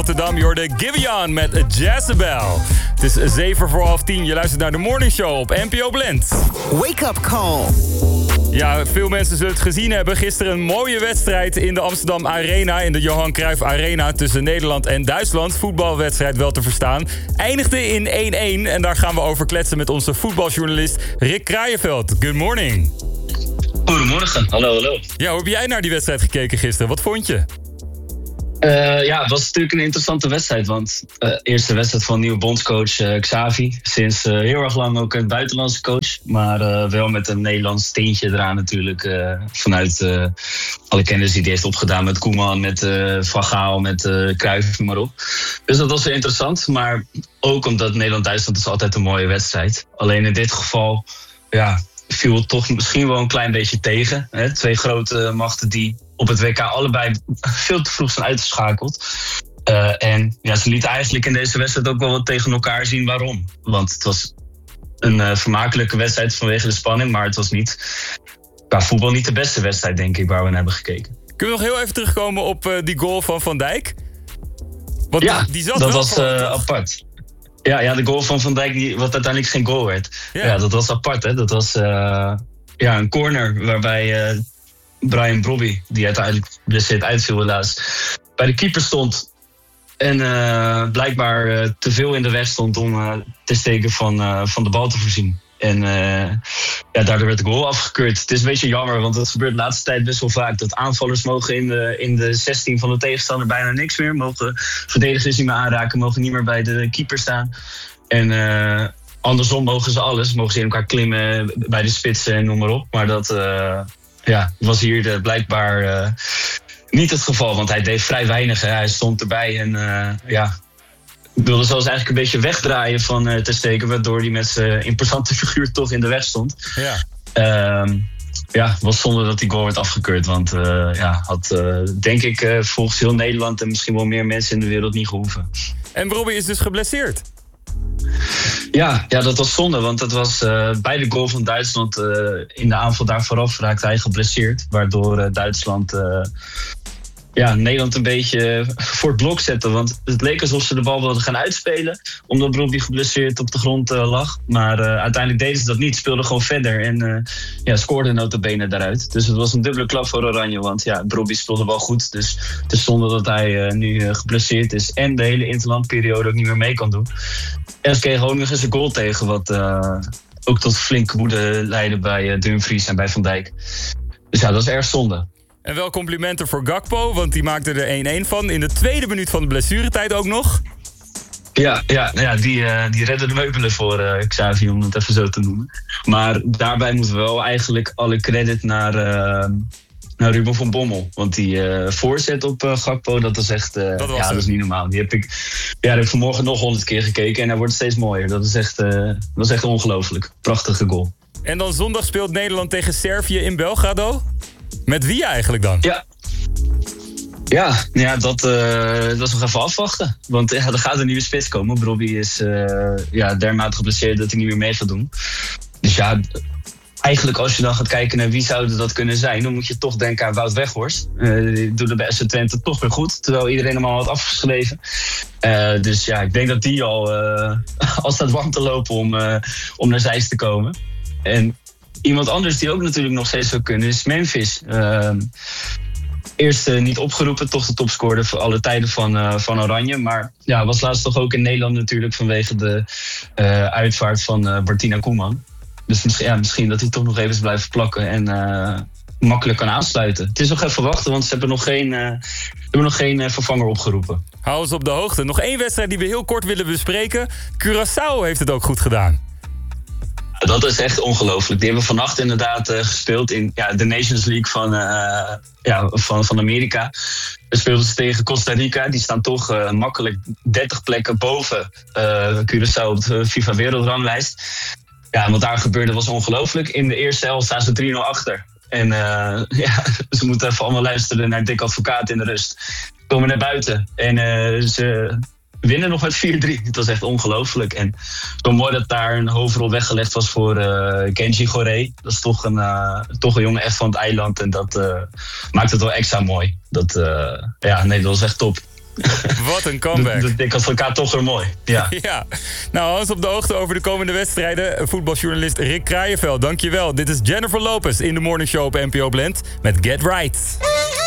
Rotterdam. Je hoorde Giveon met Jezebel. Het is 7:45. Je luistert naar de Morning Show op NPO Blend. Wake up call. Ja, veel mensen zullen het gezien hebben. Gisteren een mooie wedstrijd in de Amsterdam Arena, in de Johan Cruijff Arena, tussen Nederland en Duitsland. Voetbalwedstrijd wel te verstaan. Eindigde in 1-1 en daar gaan we over kletsen met onze voetbaljournalist Rick Kraaienveld. Good morning. Goedemorgen, hallo. Ja, hoe heb jij naar die wedstrijd gekeken gisteren? Wat vond je? Het was natuurlijk een interessante wedstrijd. Want eerste wedstrijd van nieuwe bondscoach Xavi. Sinds heel erg lang ook een buitenlandse coach. Maar wel met een Nederlands tintje eraan natuurlijk. Vanuit alle kennis die hij heeft opgedaan met Koeman, met Van Gaal, met Cruijff, maar op. Dus dat was wel interessant. Maar ook omdat Nederland-Duitsland is altijd een mooie wedstrijd. Alleen in dit geval viel het toch misschien wel een klein beetje tegen. Hè? Twee grote machten die op het WK allebei veel te vroeg zijn uitgeschakeld. En ze lieten eigenlijk in deze wedstrijd ook wel wat tegen elkaar zien waarom. Want het was een vermakelijke wedstrijd vanwege de spanning, maar het was niet qua voetbal niet de beste wedstrijd, denk ik, waar we naar hebben gekeken. Kunnen we nog heel even terugkomen op die goal van Van Dijk? Want die zat dat wel was apart. Ja, de goal van Van Dijk, wat uiteindelijk geen goal werd. Ja, dat was apart, hè. Dat was een corner waarbij Brian Brobby, die uiteindelijk geblesseerd uitviel helaas, bij de keeper stond. En blijkbaar te veel in de weg stond om te steken van de bal te voorzien. En daardoor werd de goal afgekeurd. Het is een beetje jammer, want dat gebeurt de laatste tijd best wel vaak. Dat aanvallers mogen in de 16 van de tegenstander bijna niks meer. Mogen verdedigers niet meer aanraken, mogen niet meer bij de keeper staan. En andersom mogen ze alles. Mogen ze in elkaar klimmen bij de spitsen en noem maar op. Maar dat was hier blijkbaar niet het geval. Want hij deed vrij weinig. Hè. Hij stond erbij en wilde zelfs eigenlijk een beetje wegdraaien van Ter Stegen, waardoor hij met zijn imposante figuur toch in de weg stond. Was zonde dat die goal werd afgekeurd. Want had denk ik volgens heel Nederland en misschien wel meer mensen in de wereld niet gehoeven. En Brobby is dus geblesseerd? Ja, dat was zonde, want het was bij de goal van Duitsland in de aanval daar vooraf raakte hij geblesseerd. Waardoor Duitsland Nederland een beetje voor het blok zette. Want het leek alsof ze de bal wilden gaan uitspelen, omdat Brobby geblesseerd op de grond lag. Maar uiteindelijk deden ze dat niet, speelden gewoon verder en scoorden nota bene daaruit. Dus het was een dubbele klap voor Oranje, want Brobby speelde wel goed. Dus het is zonde dat hij nu geblesseerd is en de hele interlandperiode ook niet meer mee kan doen. En ze kregen ook nog eens een goal tegen, wat ook tot flinke woede leidde bij Dumfries en bij Van Dijk. Dus dat is erg zonde. En wel complimenten voor Gakpo, want die maakte er 1-1 van. In de tweede minuut van de blessuretijd ook nog. Die redde de meubelen voor Xavi, om het even zo te noemen. Maar daarbij moeten we wel eigenlijk alle credit naar Ruben van Bommel. Want die voorzet op Gakpo, dat is echt dat is niet normaal. Die heb ik vanmorgen nog 100 keer gekeken en hij wordt steeds mooier. Dat is echt ongelooflijk. Prachtige goal. En dan zondag speelt Nederland tegen Servië in Belgrado. Met wie eigenlijk dan? Dat is nog even afwachten. Want er gaat een nieuwe spits komen. Brobby is dermate geblesseerd dat hij niet meer mee gaat doen. Dus eigenlijk als je dan gaat kijken naar wie zouden dat kunnen zijn, dan moet je toch denken aan Wout Weghorst. Die doet het bij FC Twente toch weer goed, terwijl iedereen hem al had afgeschreven. Ik denk dat die al staat warm te lopen om naar Zeist te komen. En iemand anders die ook natuurlijk nog steeds zou kunnen is Memphis. Eerst niet opgeroepen, toch de topscorer voor alle tijden van Oranje. Maar was laatst toch ook in Nederland natuurlijk vanwege de uitvaart van Martina Koeman. Dus misschien dat hij toch nog even is blijven plakken en makkelijk kan aansluiten. Het is nog even wachten, want ze hebben nog geen vervanger opgeroepen. Hou ons op de hoogte. Nog één wedstrijd die we heel kort willen bespreken. Curaçao heeft het ook goed gedaan. Dat is echt ongelooflijk. Die hebben vannacht inderdaad gespeeld in de Nations League van Amerika. We speelden ze tegen Costa Rica. Die staan toch makkelijk 30 plekken boven Curaçao op de FIFA Wereldranglijst. Ja, wat daar gebeurde was ongelooflijk. In de eerste helft staan ze 3-0 achter. En ze moeten even allemaal luisteren naar Dick Advocaat in de rust. Ze komen naar buiten en ze winnen nog met 4-3. Het was echt ongelooflijk. En zo mooi dat daar een hoofdrol weggelegd was voor Kenji Goré. Dat is toch een jongen echt van het eiland. En dat maakt het wel extra mooi. Dat was echt top. Wat een comeback. Dat denk ik als elkaar toch weer mooi. Ja. Ja. Nou, Hans op de hoogte over de komende wedstrijden. Voetbaljournalist Rick Kraaienveld, dankjewel. Dit is Jennifer Lopez in de Morning Show op NPO Blend met Get Right.